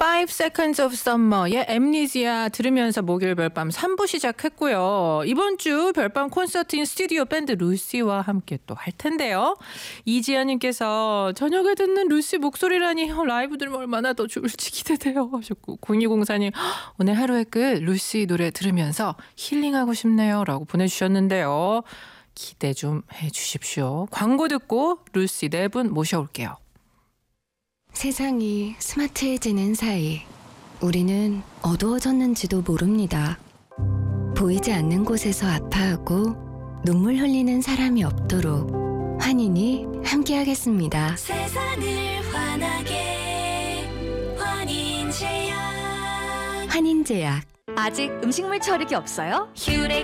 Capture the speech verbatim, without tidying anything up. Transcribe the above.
Five Seconds of Summer의 Amnesia 들으면서 목요일 별밤 삼 부 시작했고요. 이번 주 별밤 콘서트인 스튜디오 밴드 루시와 함께 또 할 텐데요. 이지연님께서 저녁에 듣는 루시 목소리라니 라이브 들으면 얼마나 더 좋을지 기대돼요 하셨고, 공이공사님 오늘 하루의 끝 루시 노래 들으면서 힐링하고 싶네요 라고 보내주셨는데요. 기대 좀 해주십시오. 광고 듣고 루시 네 분 모셔올게요. 세상이 스마트해지는 사이 우리는 어두워졌는지도 모릅니다. 보이지 않는 곳에서 아파하고 눈물 흘리는 사람이 없도록 환인이 함께하겠습니다. 세상을 환하게 환인제약. 환인제약. 아직 음식물 처리기 없어요? 큐렉